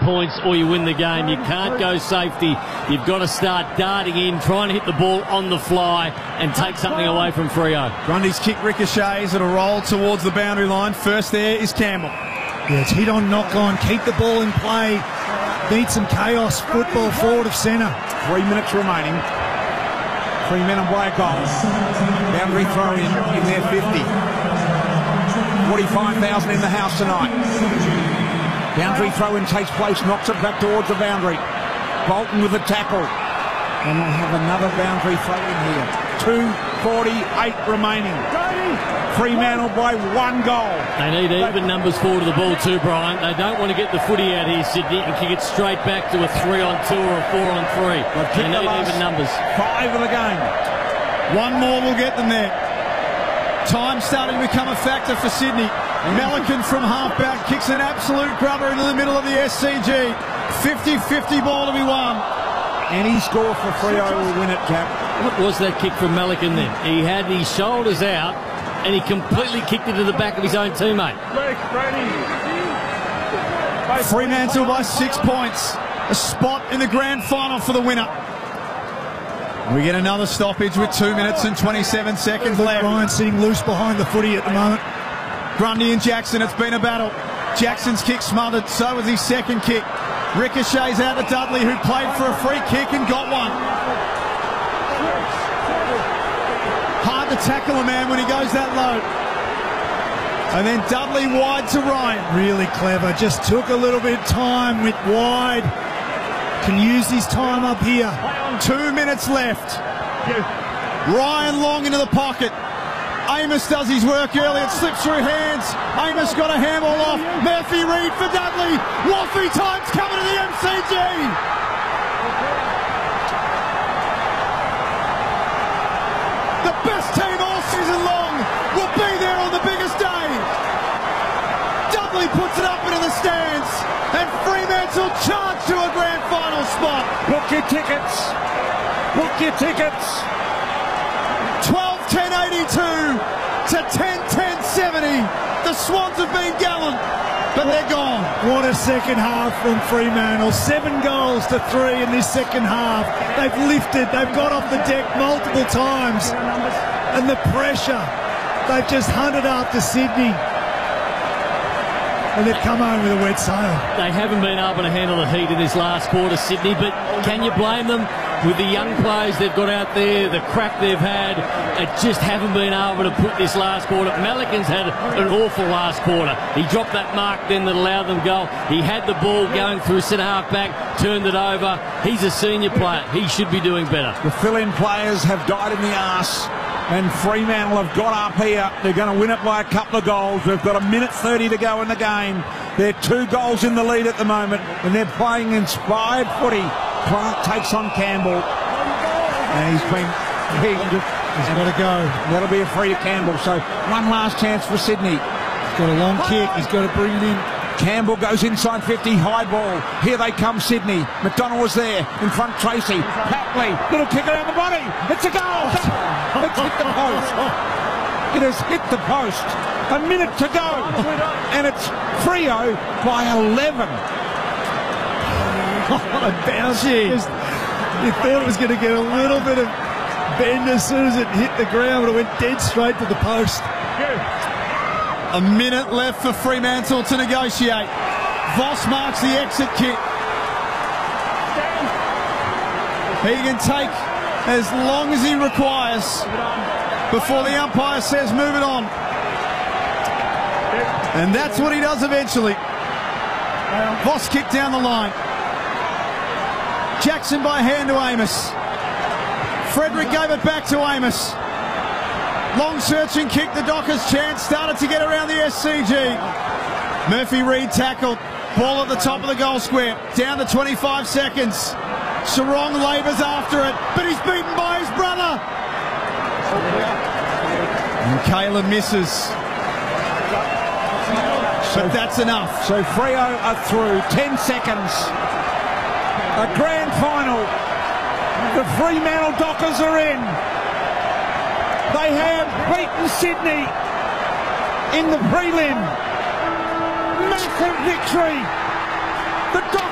points or you win the game. You can't go safety. You've got to start darting in, trying to hit the ball on the fly and take something away from Freo. Grundy's kick ricochets. It'll roll towards the boundary line. First there is Campbell. Yeah, it's hit on, knock on, keep the ball in play. Need some chaos, football forward of centre. 3 minutes remaining. 3 men and away goal. Boundary throw in their 50. 45,000 in the house tonight. Boundary throw in takes place, knocks it back towards the boundary. Bolton with a tackle. And we'll have another boundary throw in here. 2:48 remaining. Fremantle by 1 goal. They need even numbers forward to the ball too, Brian. They don't want to get the footy out here, Sydney, and kick it straight back to a 3-on-2 or a 4-on-3. They need even numbers. 5 of the game. One more will get them there. Time starting to become a factor for Sydney. Melican from halfback kicks an absolute grubber into the middle of the SCG. 50-50 ball to be won. Any score for Freo will win it, Cap. What was that kick from Melican then? He had his shoulders out and he completely kicked it to the back of his own teammate. Fremantle by 6 points. A spot in the grand final for the winner. We get another stoppage with 2 minutes and 27 seconds left. Ryan sitting loose behind the footy at the moment. Grundy and Jackson, it's been a battle. Jackson's kick smothered, so was his second kick. Ricochets out to Dudley, who played for a free kick and got one. Hard to tackle a man when he goes that low. And then Dudley wide to Ryan. Really clever, just took a little bit of time, went wide. Can use his time up here. 2 minutes left. Ryan long into the pocket. Amos does his work early. It slips through hands. Amos got a handball off. Murphy Reid for Dudley. Waffy times coming to the MCG. The best team all season long will be there on the biggest day. Dudley puts it up into the stands and Fremantle charge to a grand final spot. Book your tickets. Book your tickets. 12-10-82 to 10-10-70. The Swans have been gallant, but they're gone. What a second half from Fremantle. 7 goals to 3 in this second half. They've lifted, they've got off the deck multiple times. And the pressure, they've just hunted after Sydney. And they've come home with a wet sail. They haven't been able to handle the heat in this last quarter, Sydney, but can you blame them? With the young players they've got out there, the crack they've had, they just haven't been able to put this last quarter. Melican's had an awful last quarter. He dropped that mark then that allowed them goal. He had the ball going through centre half back, turned it over. He's a senior player. He should be doing better. The fill-in players have died in the arse, and Fremantle have got up here. They're going to win it by a couple of goals. They've got 1:30 to go in the game. They're 2 goals in the lead at the moment, and they're playing inspired footy. Clark takes on Campbell, and he's got to go. That'll be a free to Campbell. So one last chance for Sydney. He's got a long kick. He's got to bring it in. Campbell goes inside 50, high ball. Here they come, Sydney. McDonald was there in front. Tracy, Papley, little kick around the body. It's a goal. It's hit the post. It has hit the post. 1 minute to go, and it's Freo by 11. What a bounce. You thought it was going to get a little bit of bend as soon as it hit the ground, but it went dead straight to the post. A minute left for Fremantle to negotiate. Voss marks the exit kick. He can take as long as he requires before the umpire says move it on. And that's what he does eventually. Voss kick down the line. Jackson by hand to Amos. Frederick gave it back to Amos. Long searching kick, the Dockers chance, started to get around the SCG. Murphy Reid tackled. Ball at the top of the goal square. Down to 25 seconds. Sarong labours after it, but he's beaten by his brother. And Kayla misses. But that's enough. So Freo are through. 10 seconds. A grand final. The Fremantle Dockers are in. They have beaten Sydney in the prelim. Massive victory. The Dockers